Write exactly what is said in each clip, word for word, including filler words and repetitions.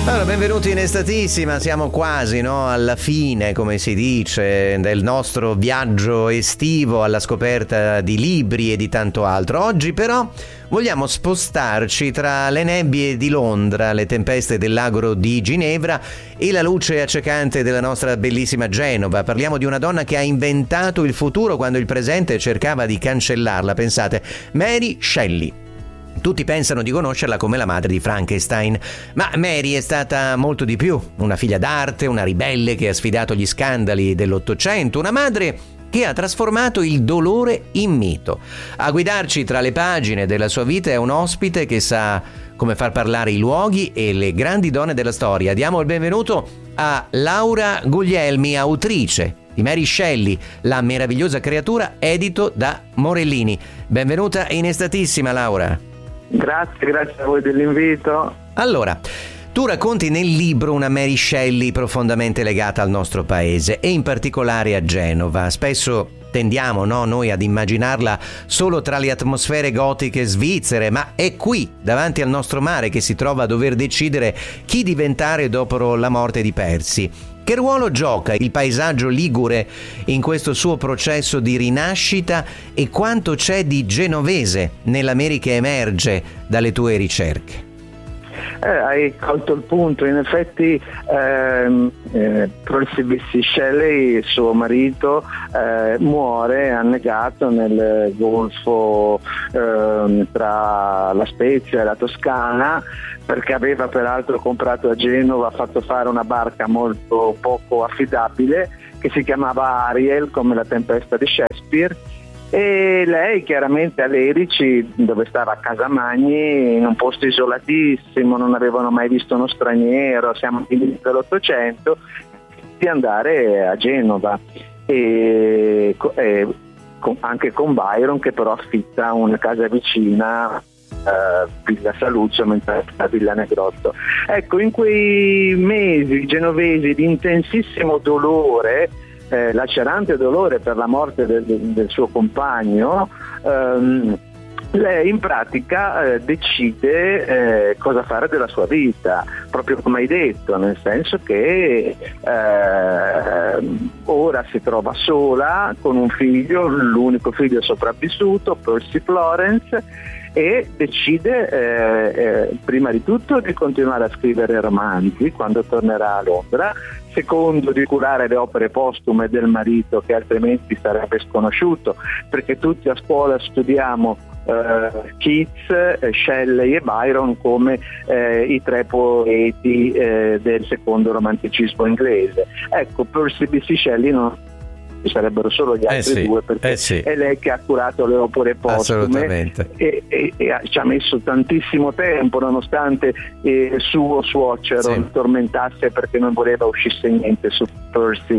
Allora, benvenuti in Estatissima, siamo quasi, no, alla fine, come si dice, del nostro viaggio estivo alla scoperta di libri e di tanto altro. Oggi però vogliamo spostarci tra le nebbie di Londra, le tempeste del lago di Ginevra e la luce accecante della nostra bellissima Genova. Parliamo di una donna che ha inventato il futuro quando il presente cercava di cancellarla. Pensate, Mary Shelley. Tutti pensano di conoscerla come la madre di Frankenstein, ma Mary è stata molto di più. Una figlia d'arte, una ribelle che ha sfidato gli scandali dell'Ottocento, una madre che ha trasformato il dolore in mito. A guidarci tra le pagine della sua vita è un ospite che sa come far parlare i luoghi e le grandi donne della storia. Diamo il benvenuto a Laura Guglielmi, autrice di Mary Shelley, la meravigliosa creatura, edito da Morellini. Benvenuta in Estatissima, Laura. Grazie, grazie a voi dell'invito. Allora, tu racconti nel libro una Mary Shelley profondamente legata al nostro paese e in particolare a Genova. Spesso tendiamo, no, noi ad immaginarla solo tra le atmosfere gotiche svizzere, ma è qui, davanti al nostro mare, che si trova a dover decidere chi diventare dopo la morte di Percy. Che ruolo gioca il paesaggio ligure in questo suo processo di rinascita e quanto c'è di genovese nella Mary che emerge dalle tue ricerche? Eh, hai colto il punto, in effetti ehm, eh, Percy Bysshe Shelley, suo marito, eh, muore annegato nel golfo eh, tra la Spezia e la Toscana, perché aveva peraltro comprato a Genova, fatto fare una barca molto poco affidabile che si chiamava Ariel, come la tempesta di Shakespeare, e lei chiaramente a Lerici, dove stava a Casamagni, in un posto isolatissimo, non avevano mai visto uno straniero, siamo all'inizio dell'Ottocento, di andare a Genova e, e con, anche con Byron, che però affitta una casa vicina, Uh, Villa Saluzzo, mentre la Villa Negrotto. Ecco, in quei mesi genovesi di intensissimo dolore, eh, lacerante dolore per la morte del, del suo compagno, um, lei in pratica eh, decide eh, cosa fare della sua vita, proprio come hai detto, nel senso che eh, ora si trova sola con un figlio, l'unico figlio sopravvissuto, Percy Florence, e decide eh, eh, prima di tutto di continuare a scrivere romanzi quando tornerà a Londra, secondo di curare le opere postume del marito, che altrimenti sarebbe sconosciuto, perché tutti a scuola studiamo eh, Keats, eh, Shelley e Byron come eh, i tre poeti eh, del secondo romanticismo inglese. Ecco, Percy Bysshe Shelley non ci sarebbero solo gli altri eh sì, due, perché eh sì. è lei che ha curato le opere postume e, e, e ci ha messo tantissimo tempo, nonostante eh, suo suocero sì. lo tormentasse perché non voleva uscisse niente su Percy,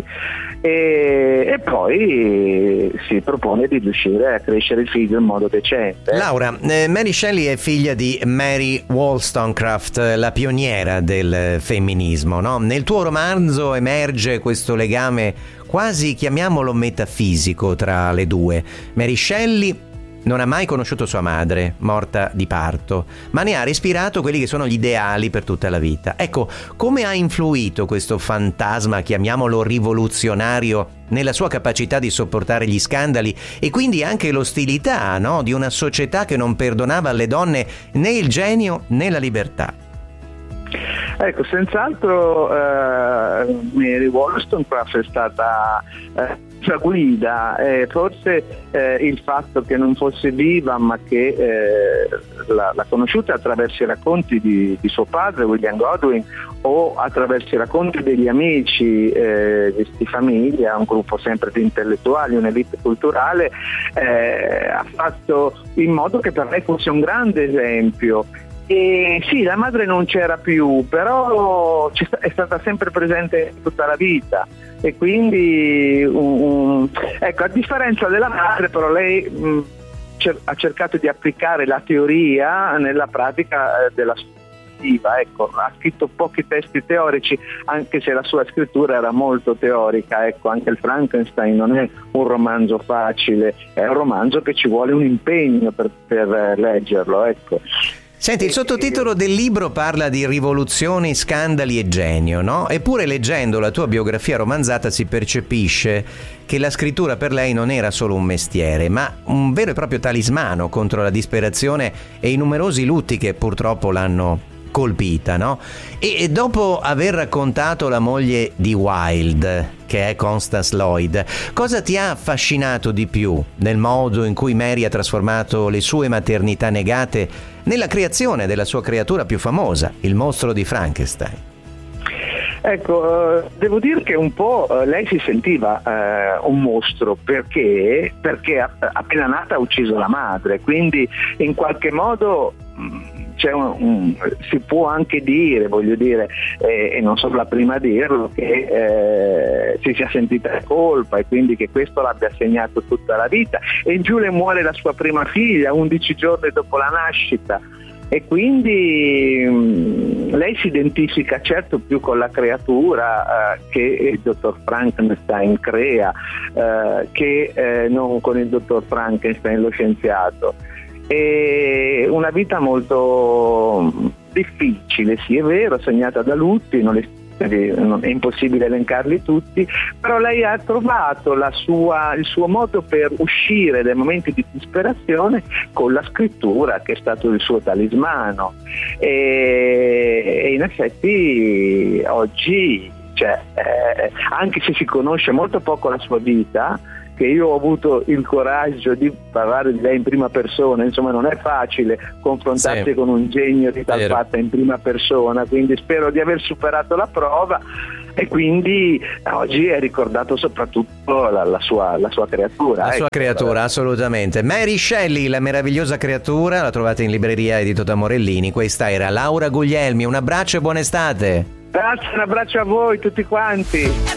e, e poi eh, si propone di riuscire a crescere il figlio in modo decente. Laura, eh, Mary Shelley è figlia di Mary Wollstonecraft, la pioniera del femminismo, no? Nel tuo romanzo emerge questo legame quasi, chiamiamolo, metafisico tra le due. Mary Shelley non ha mai conosciuto sua madre, morta di parto, ma ne ha respirato quelli che sono gli ideali per tutta la vita. Ecco, come ha influito questo fantasma, chiamiamolo rivoluzionario, nella sua capacità di sopportare gli scandali e quindi anche l'ostilità, no, di una società che non perdonava alle donne né il genio né la libertà? Ecco, senz'altro eh, Mary Wollstonecraft è stata eh, la guida, eh, forse eh, il fatto che non fosse viva ma che eh, l'ha, l'ha conosciuta attraverso i racconti di, di suo padre William Godwin o attraverso i racconti degli amici eh, di famiglia, un gruppo sempre di intellettuali, un'elite culturale, eh, ha fatto in modo che per lei fosse un grande esempio. E sì, la madre non c'era più, però è stata sempre presente tutta la vita e quindi um, um, ecco, a differenza della madre, però lei um, cer- ha cercato di applicare la teoria nella pratica eh, della sua. Ecco, ha scritto pochi testi teorici, anche se la sua scrittura era molto teorica. Ecco, anche il Frankenstein non è un romanzo facile, è un romanzo che ci vuole un impegno per, per leggerlo, ecco. Senti, il sottotitolo del libro parla di rivoluzioni, scandali e genio, no? Eppure leggendo la tua biografia romanzata si percepisce che la scrittura per lei non era solo un mestiere, ma un vero e proprio talismano contro la disperazione e i numerosi lutti che purtroppo l'hanno colpita, no? E, e dopo aver raccontato la moglie di Wilde, che è Constance Lloyd, cosa ti ha affascinato di più nel modo in cui Mary ha trasformato le sue maternità negate nella creazione della sua creatura più famosa, il mostro di Frankenstein? Ecco, eh, devo dire che un po' eh, lei si sentiva eh, un mostro perché, perché appena nata ha ucciso la madre, quindi in qualche modo mh, c'è un, un, si può anche dire, voglio dire, eh, e non sono la prima a dirlo, che eh, si sia sentita colpa e quindi che questo l'abbia segnato tutta la vita. E in giù le muore la sua prima figlia undici giorni dopo la nascita. E quindi mh, lei si identifica certo più con la creatura eh, che il dottor Frankenstein crea, eh, che eh, non con il dottor Frankenstein, lo scienziato. E una vita molto difficile, sì è vero, segnata da lutti, non è, è impossibile elencarli tutti, però lei ha trovato la sua, il suo modo per uscire dai momenti di disperazione con la scrittura, che è stato il suo talismano. E, e in effetti oggi, cioè, eh, anche se si conosce molto poco la sua vita, che io ho avuto il coraggio di parlare di lei in prima persona, insomma non è facile confrontarsi sì. con un genio di tal fatta in prima persona, quindi spero di aver superato la prova e quindi oggi è ricordato soprattutto la, la, sua, la sua creatura. La ecco. sua creatura, assolutamente. Mary Shelley, la meravigliosa creatura, la trovate in libreria edito da Morellini. Questa era Laura Guglielmi, un abbraccio e buona estate. Grazie, un abbraccio a voi tutti quanti.